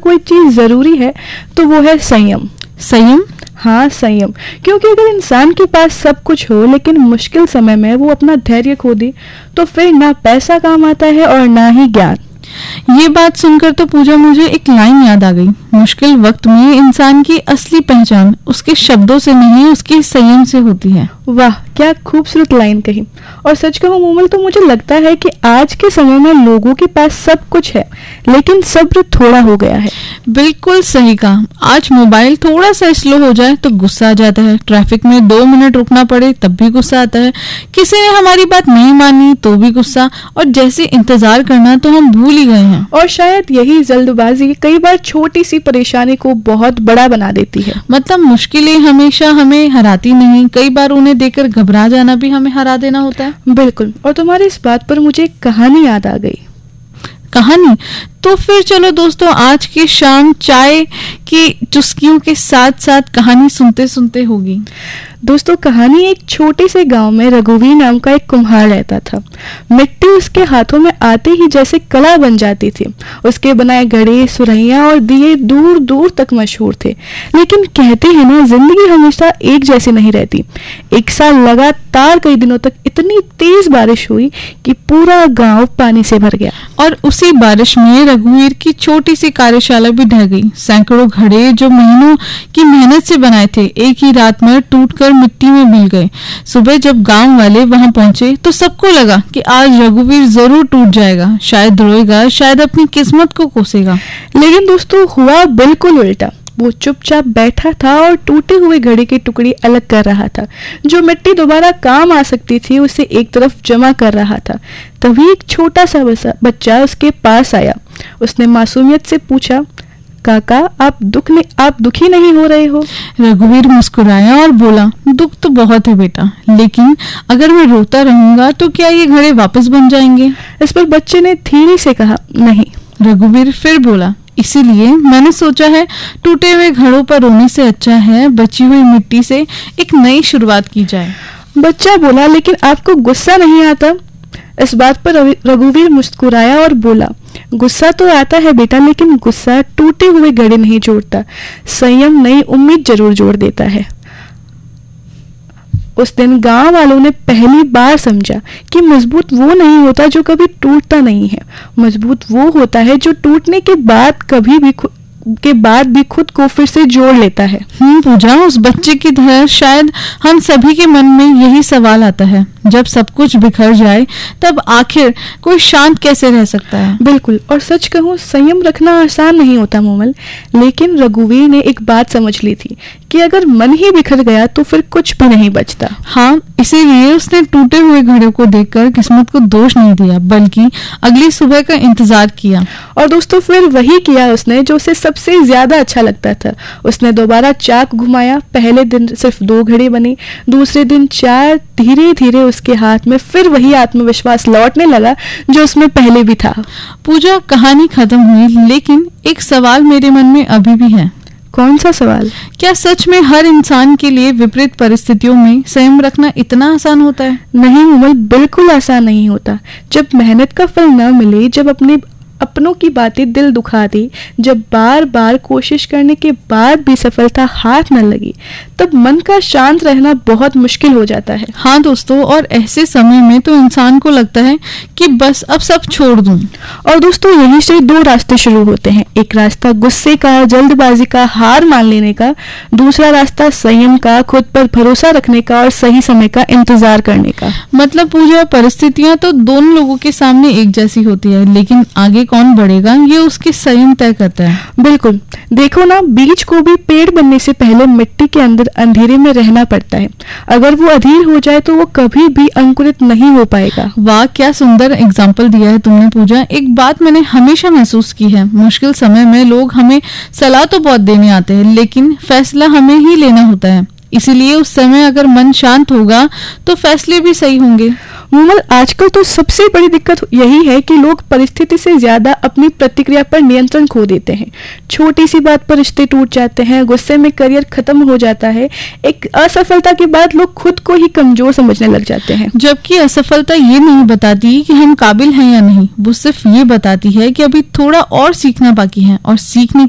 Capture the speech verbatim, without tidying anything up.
कोई चीज जरूरी है तो वो है संयम। संयम? हाँ, संयम। क्योंकि अगर इंसान के पास सब कुछ हो लेकिन मुश्किल समय में वो अपना धैर्य खो दे तो फिर ना पैसा काम आता है और ना ही ज्ञान। ये बात सुनकर तो पूजा मुझे एक लाइन याद आ गई, मुश्किल वक्त में इंसान की असली पहचान उसके शब्दों से नहीं उसके संयम से होती है। वाह, क्या खूबसूरत लाइन कही। और सच कहूं मोमल तो मुझे लगता है कि आज के समय में लोगों के पास सब कुछ है लेकिन सब्र थोड़ा हो गया है। बिल्कुल सही कहा। आज मोबाइल थोड़ा सा स्लो हो जाए तो गुस्सा आ जाता है, ट्रैफिक में दो मिनट रुकना पड़े तब भी गुस्सा आता है, किसी ने हमारी बात नहीं मानी तो भी गुस्सा, और जैसे इंतजार करना तो हम भूल ही गए हैं। और शायद यही जल्दबाजी कई बार छोटी सी परेशानी को बहुत बड़ा बना देती है। मतलब मुश्किलें हमेशा हमें हराती नहीं, कई बार उन्हें देखकर घबरा जाना भी हमें हरा देना होता है। बिल्कुल। और तुम्हारी इस बात पर मुझे एक कहानी याद आ गई। कहानी? तो फिर चलो दोस्तों, आज की शाम चाय की चुस्कियों के साथ साथ कहानी सुनते सुनते होगी। दोस्तों, कहानी एक छोटे से गांव में रघुवीर नाम का एक कुम्हार रहता था। मिट्टी उसके हाथों में आते ही जैसे कला बन जाती थी। उसके बनाए घड़े, सुरहियां और दिए दूर दूर तक मशहूर थे। लेकिन कहते हैं ना, जिंदगी हमेशा एक जैसी नहीं रहती। एक साल लगातार कई दिनों तक इतनी तेज बारिश हुई कि पूरा गांव पानी से भर गया। और उसी बारिश में रघुवीर की छोटी सी कार्यशाला भी ढह गई। सैकड़ों घड़े जो महीनों की मेहनत से बनाए थे एक ही रात में टूटकर मिट्टी में मिल गए। सुबह जब गांव वाले वहां पहुंचे तो सबको लगा कि आज रघुवीर जरूर टूट जाएगा, शायद रोएगा, शायद अपनी किस्मत को कोसेगा। लेकिन दोस्तों, हुआ बिल्कुल उल्टा। वो चुपचाप बैठा था और टूटे हुए घड़े की टुकड़ी अलग कर रहा था। जो मिट्टी दोबारा काम आ सकती थी उसे एक तरफ जमा कर रहा था। तभी एक छोटा सा बच्चा उसके पास आया। उसने मासूमियत से पूछा, काका, आप दुख नहीं आप दुखी नहीं हो रहे हो? रघुवीर मुस्कुराया और बोला, दुख तो बहुत है बेटा, लेकिन अगर मैं रोता रहूंगा तो क्या ये घड़े वापस बन जाएंगे? इस पर बच्चे ने धीरे से कहा, नहीं। रघुवीर फिर बोला, इसीलिए मैंने सोचा है टूटे हुए घड़ों पर रोने से अच्छा है बची हुई मिट्टी से एक नई शुरुआत की जाए। बच्चा बोला, लेकिन आपको गुस्सा नहीं आता? इस बात पर रघुवीर मुस्कुराया और बोला, गुस्सा तो आता है बेटा, लेकिन गुस्सा टूटे हुए घड़े नहीं जोड़ता, संयम नई उम्मीद जरूर जोड़ देता है। उस दिन गांव वालों ने पहली बार समझा कि मजबूत वो नहीं होता जो कभी टूटता नहीं है, मजबूत वो होता है जो टूटने के बाद कभी भी के बाद भी खुद को फिर से जोड़ लेता है। हम्म पूजा, उस बच्चे की तरह शायद हम सभी के मन में यही सवाल आता है, जब सब कुछ बिखर जाए तब आखिर कोई शांत कैसे रह सकता है? बिल्कुल। और सच कहूँ, संयम रखना आसान नहीं होता मोमल, लेकिन रघुवीर ने एक बात समझ ली थी कि अगर मन ही बिखर गया तो फिर कुछ भी नहीं बचता। हाँ, इसीलिए उसने टूटे हुए घड़ों को देखकर किस्मत को दोष नहीं दिया, बल्कि अगली सुबह का इंतजार किया। और दोस्तों, फिर वही किया उसने जो उसे सबसे ज्यादा अच्छा लगता था। उसने दोबारा चाक घुमाया। पहले दिन सिर्फ दो घड़ी बनी, दूसरे दिन चार। धीरे धीरे उसके हाथ में फिर वही आत्मविश्वास लौटने लगा जो उसमें पहले भी था। पूजा, कहानी खत्म हुई, लेकिन एक सवाल मेरे मन में अभी भी है। कौन सा सवाल? क्या सच में हर इंसान के लिए विपरीत परिस्थितियों में संयम रखना इतना आसान होता है? नहीं मोमल, बिल्कुल आसान नहीं होता। जब मेहनत का फल न मिले, जब अपने अपनों की बातें दिल दुखा दी, जब बार बार कोशिश करने के बाद भी सफलता हाथ न लगी, तब मन का शांत रहना बहुत मुश्किल हो जाता है। हाँ दोस्तों, और ऐसे समय में तो इंसान को लगता है कि बस अब सब छोड़ दूं। और दोस्तों, यहीं से दो रास्ते शुरू होते हैं। एक रास्ता गुस्से का, जल्दबाजी का, हार मान लेने का। दूसरा रास्ता संयम का, खुद पर भरोसा रखने का और सही समय का इंतजार करने का। मतलब पूजा, परिस्थितियां तो दोनों लोगों के सामने एक जैसी होती है, लेकिन आगे कौन बढ़ेगा ये उसकी संयम तय करता है। बिल्कुल। देखो ना, बीज को भी पेड़ बनने से पहले मिट्टी के अंदर अंधेरे में रहना पड़ता है। अगर वो अधीर हो जाए तो वो कभी भी अंकुरित नहीं हो पाएगा। वाह, क्या सुंदर एग्जाम्पल दिया है तुमने पूजा। एक बात मैंने हमेशा महसूस की है, मुश्किल समय में लोग हमें सलाह तो बहुत देने आते हैं, लेकिन फैसला हमें ही लेना होता है। इसीलिए उस समय अगर मन शांत होगा तो फैसले भी सही होंगे। मोमल, आजकल तो सबसे बड़ी दिक्कत यही है कि लोग परिस्थिति से ज्यादा अपनी प्रतिक्रिया पर नियंत्रण खो देते हैं। छोटी सी बात पर रिश्ते टूट जाते हैं, गुस्से में करियर खत्म हो जाता है। एक असफलता के बाद लोग खुद को ही कमजोर समझने लग जाते हैं। जबकि असफलता ये नहीं बताती कि हम काबिल हैं या नहीं, वो सिर्फ ये बताती है कि अभी थोड़ा और सीखना बाकी है, और सीखने